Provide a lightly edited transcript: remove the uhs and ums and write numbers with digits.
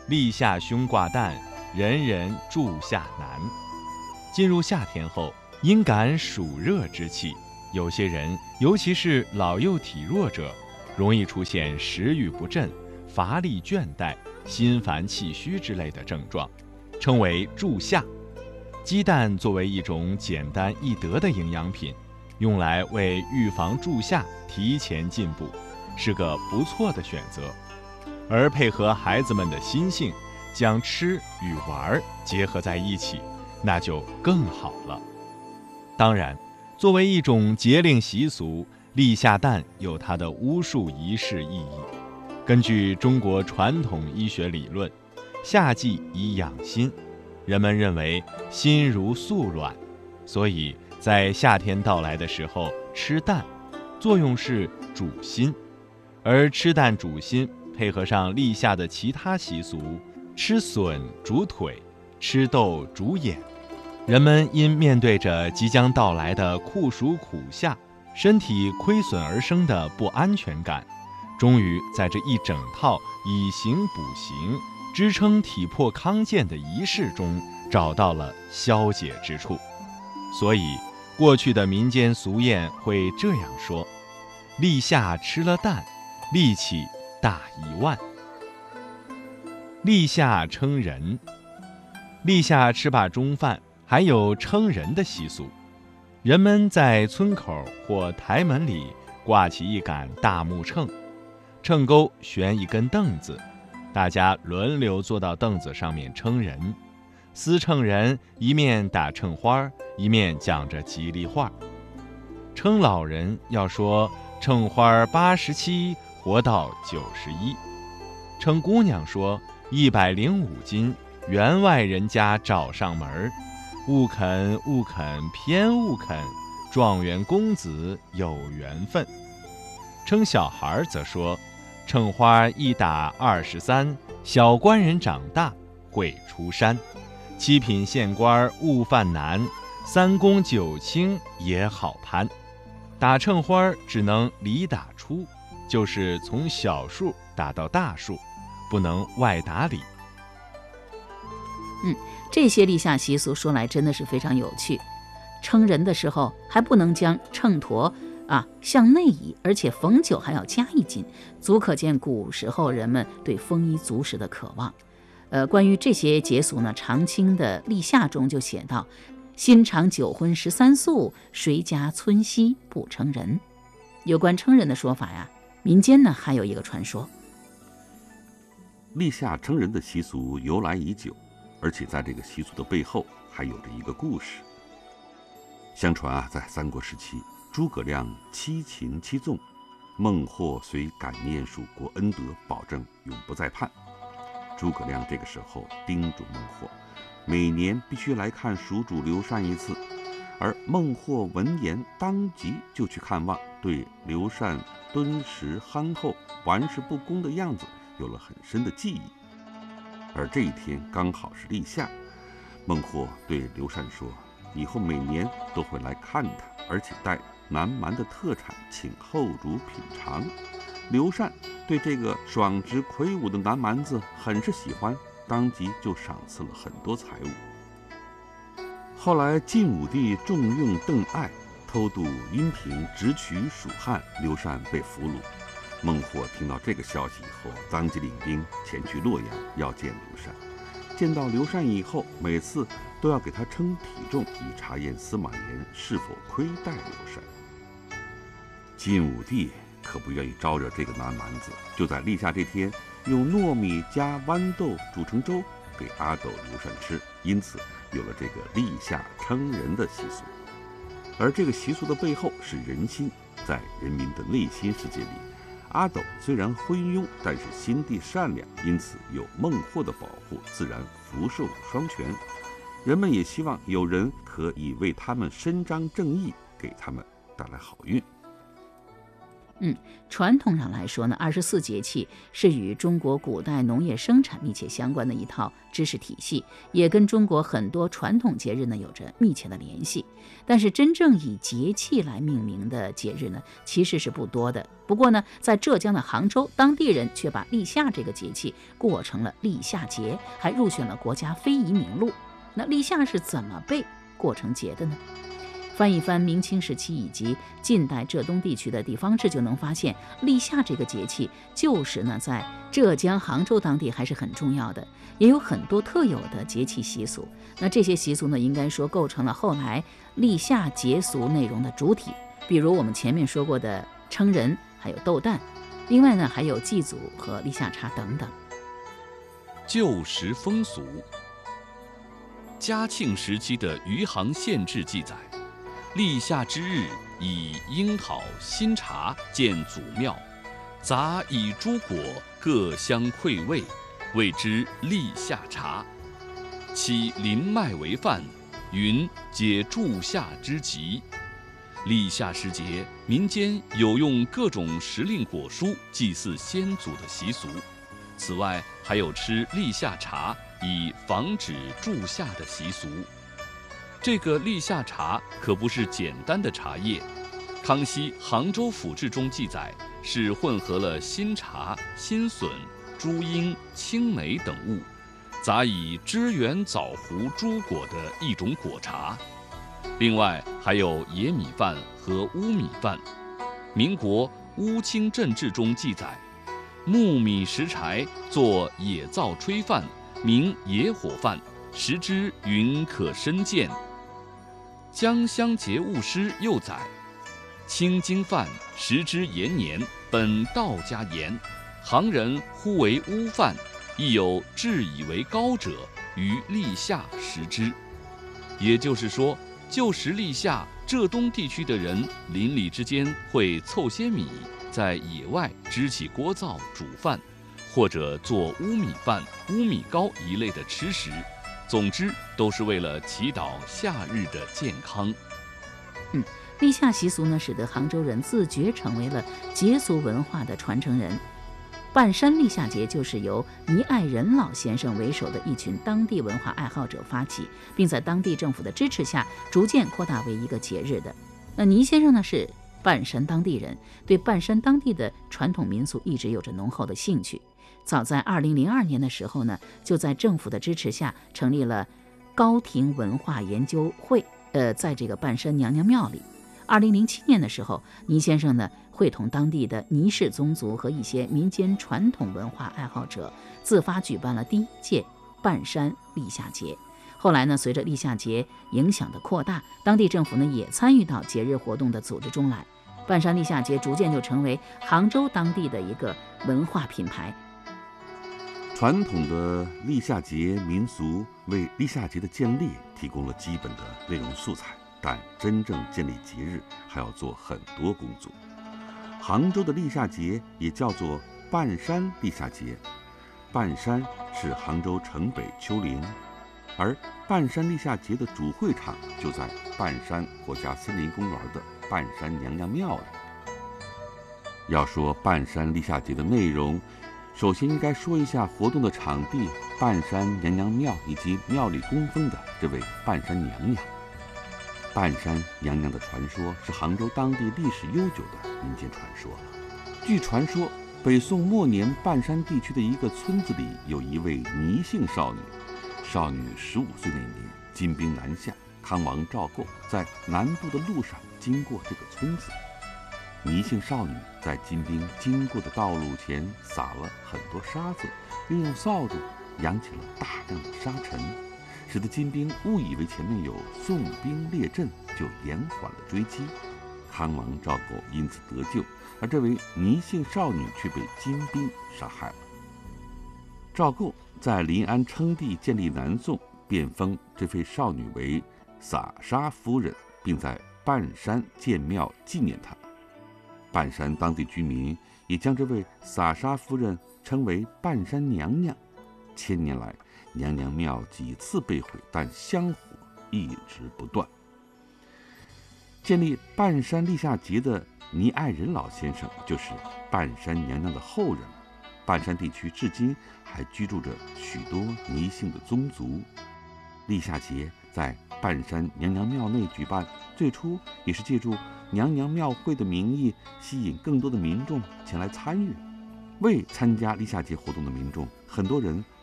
立夏兄挂蛋，人人住夏难。进入夏天后，因感暑热之气，有些人，尤其是老幼体弱者，容易出现食欲不振、乏力倦怠、心烦气虚之类的症状，称为助夏。鸡蛋作为一种简单易得的营养品，用来为预防助夏提前进补，是个不错的选择。而配合孩子们的心性，将吃与玩结合在一起，那就更好了。当然，作为一种节令习俗，立夏蛋有它的巫术仪式意义。根据中国传统医学理论，夏季以养心，人们认为心如素卵，所以在夏天到来的时候吃蛋，作用是主心。而吃蛋主心配合上立夏的其他习俗，吃笋主腿，吃豆主眼，人们因面对着即将到来的酷暑苦夏，身体亏损而生的不安全感，终于在这一整套以形补形、支撑体魄康健的仪式中找到了消解之处。所以，过去的民间俗谚会这样说：立夏吃了蛋，力气大10000。立夏称人，立夏吃罢中饭，还有称人的习俗。人们在村口或台门里挂起一杆大木秤，秤钩悬一根凳子，大家轮流坐到凳子上面称人。司秤人一面打秤花，一面讲着吉利话。称老人要说秤花87，活到91。称姑娘说105斤，员外人家找上门，勿肯勿肯偏勿肯，状元公子有缘分。称小孩则说秤花一打23，小官人长大会出山。7品县官勿犯难，3公9卿也好攀。打秤花只能里打出，就是从小数打到大数，不能外打里。 这些立夏习俗说来真的是非常有趣。称人的时候还不能将秤砣向内移，而且逢9还要加1斤，足可见古时候人们对丰衣足食的渴望。关于这些节俗呢，长清的立夏中就写道：新尝9荤13素，谁家村西不称人。有关称人的说法呀，民间呢还有一个传说。 立夏称人的习俗由来已久，而且在这个习俗的背后还有着一个故事。相传在三国时期，诸葛亮7擒7纵，孟获虽感念蜀国恩德，保证永不再叛。诸葛亮这个时候叮嘱孟获，每年必须来看蜀主刘禅一次。而孟获闻言，当即就去看望，对刘禅敦实憨厚、玩世不恭的样子有了很深的记忆。而这一天刚好是立夏，孟获对刘禅说，以后每年都会来看他，而且带南蛮的特产请后主品尝。刘禅对这个爽直魁梧的南蛮子很是喜欢，当即就赏赐了很多财物。后来晋武帝重用邓艾，偷渡阴平，直取蜀汉，刘禅被俘虏。孟获听到这个消息以后，当即领兵前去洛阳要见刘禅。见到刘禅以后，每次都要给他称体重，以查验司马炎是否亏待刘禅。晋武帝可不愿意招惹这个南蛮子，就在立夏这天用糯米加豌豆煮成粥给阿斗刘禅吃，因此有了这个立夏称人的习俗。而这个习俗的背后是人心，在人民的内心世界里，阿斗虽然昏庸，但是心地善良，因此有孟获的保护，自然福寿双全。人们也希望有人可以为他们伸张正义，给他们带来好运。 传统上来说呢，24节气是与中国古代农业生产密切相关的一套知识体系，也跟中国很多传统节日呢有着密切的联系。但是真正以节气来命名的节日呢，其实是不多的。不过呢，在浙江的杭州，当地人却把立夏这个节气过成了立夏节，还入选了国家非遗名录。那立夏是怎么被过成节的呢？翻一翻明清时期以及近代浙东地区的地方志，就能发现立夏这个节气就是呢在浙江杭州当地还是很重要的，也有很多特有的节气习俗。那这些习俗呢，应该说构成了后来立夏节俗内容的主体，比如我们前面说过的称人，还有斗蛋，另外呢还有祭祖和立夏茶等等。 旧时风俗，嘉庆时期的余杭县志记载，立夏之日，以樱桃、新茶建祖庙，杂以诸果，各相馈味，谓之立夏茶。其临麦为饭，云解助夏之急。立夏时节，民间有用各种时令果蔬祭祀先祖的习俗。此外，还有吃立夏茶以防止助夏的习俗。这个立夏茶可不是简单的茶叶，康熙《杭州府志》中记载，是混合了新茶、新笋、朱缨、青梅等物，杂以支圆枣核诸果的一种果茶。另外还有野米饭和乌米饭。民国《乌清镇志》中记载，木米石柴做野灶炊饭，名野火饭，食之云可深见。江乡节务师又载，青精饭食之延年，本道家言，杭人呼为乌饭，亦有置以为高者，于立夏食之。也就是说，旧时立夏，浙东地区的人邻里之间会凑些米，在野外支起锅灶煮饭，或者做乌米饭、乌米糕一类的吃食。总之，都是为了祈祷夏日的健康。 立夏习俗呢，使得杭州人自觉成为了节俗文化的传承人。半山立夏节就是由倪爱仁老先生为首的一群当地文化爱好者发起，并在当地政府的支持下，逐渐扩大为一个节日的。那倪先生呢，是半山当地人，对半山当地的传统民俗一直有着浓厚的兴趣。早在2002年的时候呢，就在政府的支持下成立了高亭文化研究会，在这个半山娘娘庙里。2007年的时候，倪先生呢会同当地的倪氏宗族和一些民间传统文化爱好者自发举办了第1届半山立夏节。后来呢，随着立夏节影响的扩大，当地政府呢也参与到节日活动的组织中来，半山立夏节逐渐就成为杭州当地的一个文化品牌。 传统的立夏节民俗为立夏节的建立提供了基本的内容素材，但真正建立节日还要做很多工作。杭州的立夏节也叫做半山立夏节，半山是杭州城北丘陵，而半山立夏节的主会场就在半山国家森林公园的半山娘娘庙里。要说半山立夏节的内容，首先应该说一下活动的场地半山娘娘庙以及庙里供奉的这位半山娘娘。半山娘娘的传说是杭州当地历史悠久的民间传说。据传说，北宋末年半山地区的一个村子里有一位倪姓少女，少女15岁那年，金兵南下，康王赵构在南渡的路上经过这个村子。倪姓少女在金兵经过的道路前撒了很多沙子，又用扫帚扬起了大量的沙尘，使得金兵误以为前面有宋兵列阵，就延缓了追击。康王赵构因此得救，而这位倪姓少女却被金兵杀害了。赵构在临安称帝建立南宋，便封这位少女为撒沙夫人，并在半山建庙纪念她。半山当地居民也将这位撒沙夫人称为半山娘娘。千年来，娘娘庙几次被毁，但香火一直不断。 建立半山立夏节的倪爱仁老先生就是半山娘娘的后人。半山地区至今还居住着许多倪姓的宗族。立夏节在半山娘娘庙内举办，最初也是借助娘娘庙会的名义，吸引更多的民众前来参与。未参加立夏节活动的民众，很多人